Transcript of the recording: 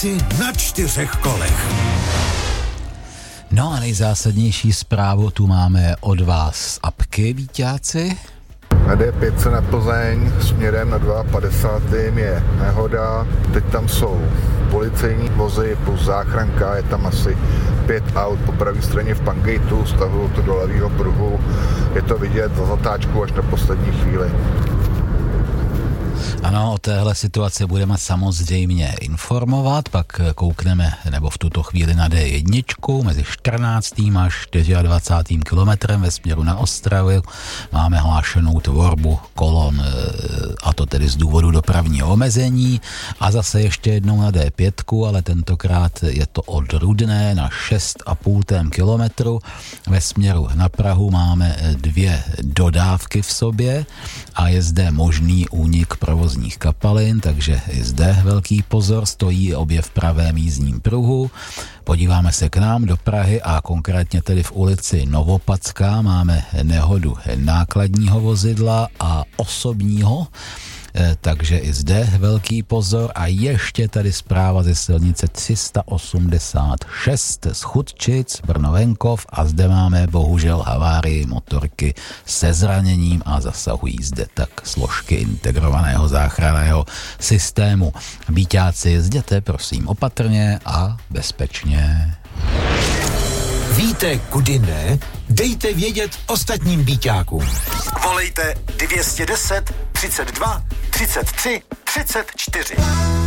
Byťáci na 4 kolech. No a nejzásadnější zprávu tu máme od vás z apky, Byťáci. Na D5 na Plzeň směrem na 52. je nehoda. Teď tam jsou policejní vozy plus záchranka, je tam asi 5 aut po pravé straně v Pangateu, stahují to do levého pruhu. Je to vidět za zatáčku až na poslední chvíli. Ano, o téhle situaci budeme samozřejmě informovat, pak koukneme, nebo v tuto chvíli na D1, mezi 14. a 24. kilometrem ve směru na Ostravu máme hlášenou tvorbu kolon, a to tedy z důvodu dopravního omezení, a zase ještě jednou na D5, ale tentokrát je to od Rudné na 6,5 kilometru. Ve směru na Prahu máme 2 dodávky v sobě a je zde možný únik provozních kapalin, takže i zde velký pozor, stojí obě v pravém jízdním pruhu. Podíváme se k nám do Prahy a konkrétně tedy v ulici Novopadská máme nehodu nákladního vozidla a osobního, takže i zde velký pozor. A ještě tady zpráva ze silnice 386 z Chudčic, Brno-Venkov, a zde máme bohužel havárii motorky se zraněním a zasahují zde tak složky integrovaného záchranného systému. Byťáci, jezděte prosím opatrně a bezpečně. Víte, kudy ne? Dejte vědět ostatním byťákům. Volejte 210 32 33 34.